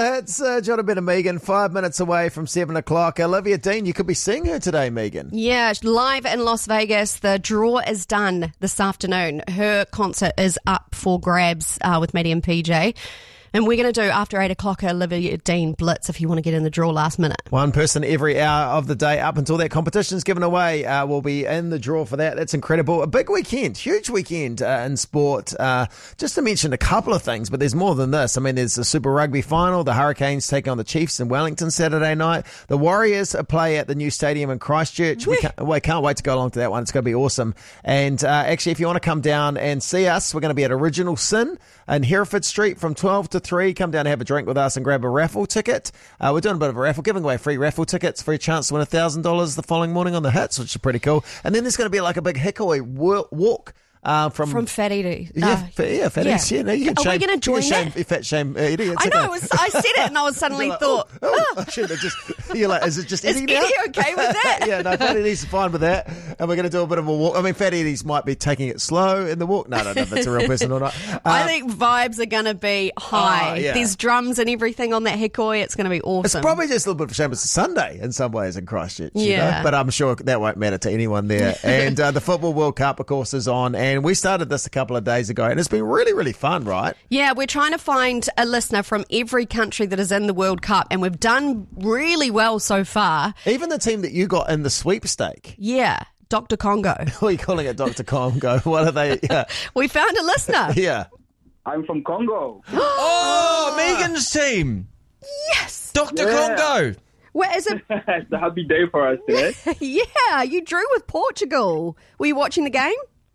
It's Jonathan Ben and Megan, 5 minutes away from 7 o'clock. Olivia Dean, you could be seeing her today, Megan. Yeah, live in Las Vegas. The draw is done this afternoon. Her concert is up for grabs with Maddie and PJ. And we're going to do, after 8 o'clock, a Olivia Dean Blitz if you want to get in the draw last minute. One person every hour of the day up until that competition's given away will be in the draw for that. That's incredible. A big weekend, huge weekend in sport. Just to mention a couple of things, but there's more than this. I mean, there's the Super Rugby final. The Hurricanes take on the Chiefs in Wellington Saturday night. The Warriors play at the new stadium in Christchurch. We can't wait to go along to that one. It's going to be awesome. And actually, if you want to come down and see us, we're going to be at Original Sin in Hereford Street from 12 to 3. Come down and have a drink with us and grab a raffle ticket. We're doing a bit of a raffle, giving away free raffle tickets for a chance to win $1,000 the following morning on the Hits, which is pretty cool. And then there's going to be like a big hickory walk. From Fat Edie. Fat Edie. Yeah, no, you can Are we going to join that? Fat shame Edie. I know, I said it and I was suddenly like, thought, I should have just, you're like, is it just Eddie now? Is Eddie okay with that? Yeah, no, Fat Eddie's fine with that. And we're going to do a bit of a walk. I mean, Fat Eddie's might be taking it slow in the walk. No, if that's a real person or not. I think vibes are going to be high. Yeah. There's drums and everything on that hickory. It's going to be awesome. It's probably just a little bit of a shame it's a Sunday in some ways in Christchurch. Yeah. You know? But I'm sure that won't matter to anyone there. And the Football World Cup, of course, is on. And we started this a couple of days ago, and it's been really, really fun, right? Yeah, we're trying to find a listener from every country that is in the World Cup, and we've done really well so far. Even the team that you got in the sweepstake. Yeah, Dr. Congo. What are you calling it, Dr. Congo? What are they? Yeah. We found a listener. Yeah. I'm from Congo. Oh, Megan's team. Yes. Dr. Congo. Where is it? It's a happy day for us today. Yeah, you drew with Portugal. Were you watching the game?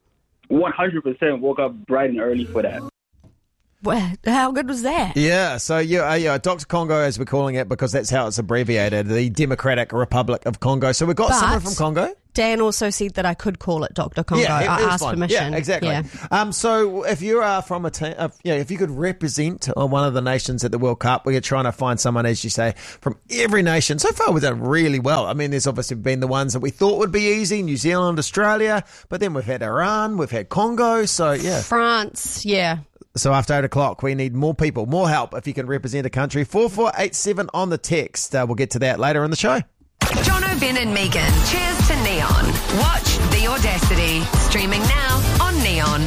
100% woke up bright and early for that. Well, how good was that? Yeah, so Dr. Congo, as we're calling it, because that's how it's abbreviated, the Democratic Republic of Congo. So we've got someone from Congo. Dan also said that I could call it Dr. Congo. I asked permission. Yeah, exactly. Yeah. So if you are from a team, if you could represent one of the nations at the World Cup, we're trying to find someone, as you say, from every nation. So far, we've done really well. I mean, there's obviously been the ones that we thought would be easy, New Zealand, Australia, but then we've had Iran, we've had Congo, so yeah. France, yeah. So after 8 o'clock, we need more people, more help if you can represent a country. 4487 on the text. We'll get to that later in the show. Jono, Ben and Megan. Cheers to Neon. Watch The Audacity. Streaming now on Neon.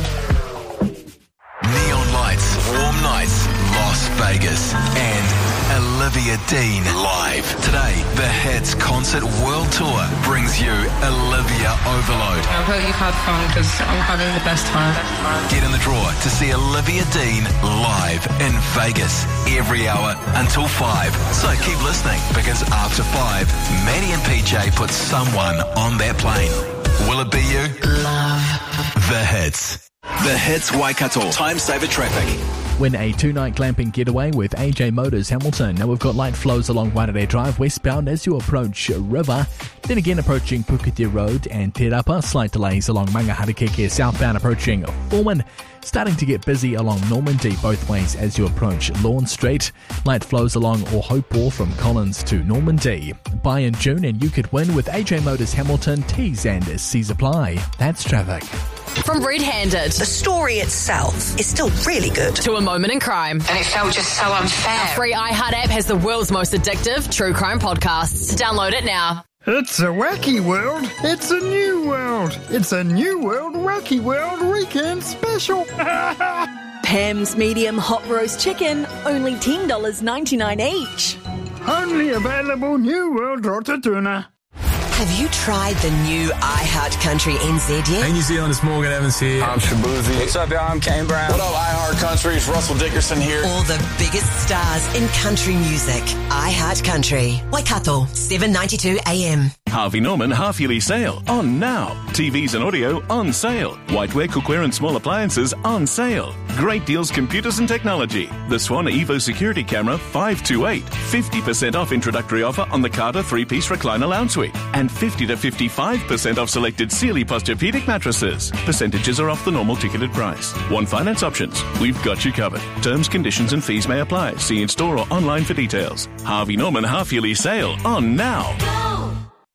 Neon lights, warm nights, Las Vegas, and Olivia Dean live. Today, the Hits Concert World Tour brings you Olivia Overload. I hope you've had fun because I'm having the best time. Get in the draw to see Olivia Dean live in Vegas every hour until 5. So keep listening because after 5, Maddie and PJ put someone on that plane. Will it be you? Love. The Hits. The Hits Waikato. Time saver traffic. Win a 2-night glamping getaway with AJ Motors Hamilton. Now we've got light flows along Waitere Drive westbound as you approach River. Then again approaching Puketia Road and Te Rapa. Slight delays along Mangaharekeke southbound approaching Foreman. Starting to get busy along Normandy both ways as you approach Lawn Street. Light flows along Ohopor from Collins to Normandy. Buy in June and you could win with AJ Motors Hamilton, T's and C's apply. That's traffic. From Red Handed. The story itself is still really good. To a moment in crime. And it felt just so unfair. Our free iHeart app has the world's most addictive true crime podcasts. Download it now. It's a wacky world. It's a new world. It's a new world wacky world weekend special. Pam's medium hot roast chicken, only $10.99 each. Only available New World Rotatuna. Have you tried the new iHeart Country NZ yet? Hey New Zealand, it's Morgan Evans here. I'm Shabuzi. What's up, y'all? I'm Kane Brown. What up, iHeart Country? It's Russell Dickerson here. All the biggest stars in country music. iHeart Country. Waikato, 7:92 AM. Harvey Norman half-yearly sale on now. TVs and audio on sale. Whiteware, cookware and small appliances on sale. Great deals, computers and technology. The Swan Evo security camera 528. 50% off introductory offer on the Carter 3-piece recliner lounge suite. And 50 to 55% off selected Sealy Posturepedic mattresses. Percentages are off the normal ticketed price. Want finance options? We've got you covered. Terms, conditions and fees may apply. See in store or online for details. Harvey Norman half-yearly sale on now.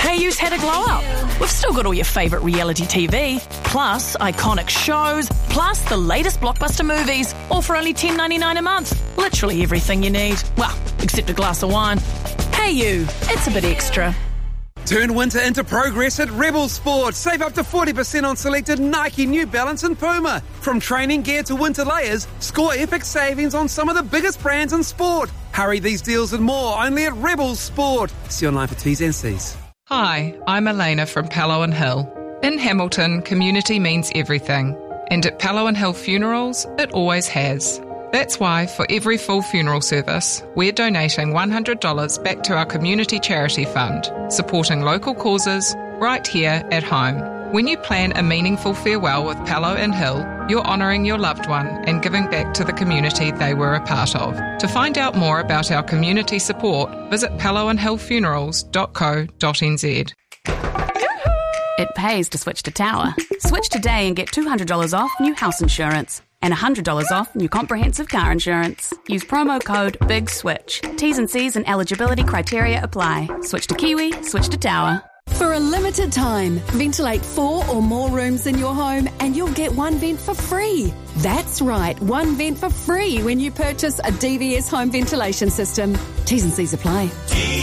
Hey-U's had a glow up. We've still got all your favourite reality TV, plus iconic shows, plus the latest blockbuster movies, all for only $10.99 a month. Literally everything you need. Well, except a glass of wine. Hey-U, it's a bit extra. Turn winter into progress at Rebel Sport. Save up to 40% on selected Nike, New Balance and Puma. From training gear to winter layers, score epic savings on some of the biggest brands in sport. Hurry, these deals and more only at Rebel Sport. See online for T's and C's. Hi, I'm Elena from Pallo and Hill. In Hamilton, community means everything. And at Pallo and Hill Funerals, it always has. That's why for every full funeral service, we're donating $100 back to our community charity fund, supporting local causes right here at home. When you plan a meaningful farewell with Pallo and Hill, you're honouring your loved one and giving back to the community they were a part of. To find out more about our community support, visit palloandhillfunerals.co.nz. It pays to switch to Tower. Switch today and get $200 off new house insurance and $100 off new comprehensive car insurance. Use promo code BIGSWITCH. T's and C's and eligibility criteria apply. Switch to Kiwi, switch to Tower. For a limited time, ventilate 4 or more rooms in your home and you'll get one vent for free. That's right, one vent for free when you purchase a DVS home ventilation system. T's and C's apply.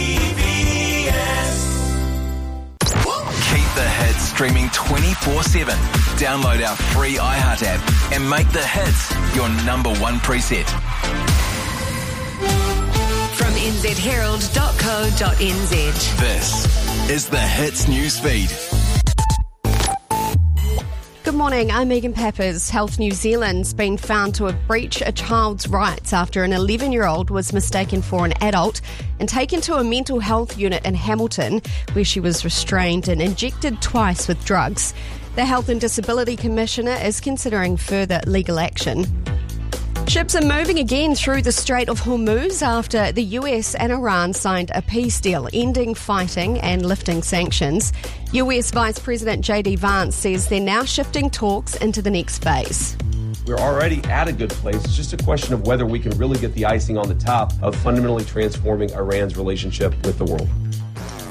Keep the hits streaming 24/7. Download our free iHeart app and make the hits your number one preset. From nzherald.co.nz. This is the Hits newsfeed. Good morning, I'm Megan Peppers. Health New Zealand's been found to have breached a child's rights after an 11-year-old was mistaken for an adult and taken to a mental health unit in Hamilton, where she was restrained and injected twice with drugs. The Health and Disability Commissioner is considering further legal action. Ships are moving again through the Strait of Hormuz after the US and Iran signed a peace deal, ending fighting and lifting sanctions. US Vice President J.D. Vance says they're now shifting talks into the next phase. We're already at a good place. It's just a question of whether we can really get the icing on the top of fundamentally transforming Iran's relationship with the world.